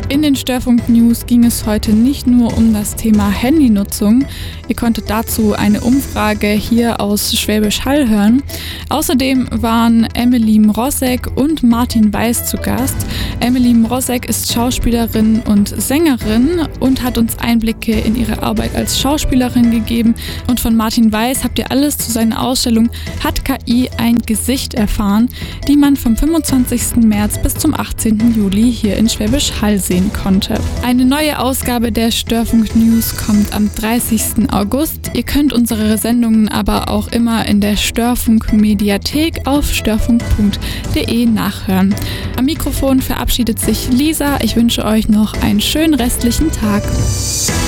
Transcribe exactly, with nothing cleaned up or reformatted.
In den Störfunk News ging es heute nicht nur um das Thema Handynutzung. Ihr konntet dazu eine Umfrage hier aus Schwäbisch Hall hören. Außerdem waren Emily Mrozek und Martin Weiß zu Gast. Emily Mrozek ist Schauspielerin und Sängerin und hat uns Einblicke in ihre Arbeit als Schauspielerin gegeben. Und von Martin Weiß habt ihr alles zu seiner Ausstellung Hat K I ein Gesicht erfahren, die man vom fünfundzwanzigsten März bis zum achtzehnten Juli hier in Schwäbisch Hall sehen konnte. Eine neue Ausgabe der Störfunk News kommt am dreißigsten August. Ihr könnt unsere Sendungen aber auch immer in der Störfunk Mediathek auf störfunk punkt de nachhören. Am Mikrofon verabschiedet sich Lisa. Ich wünsche euch noch einen schönen restlichen Tag.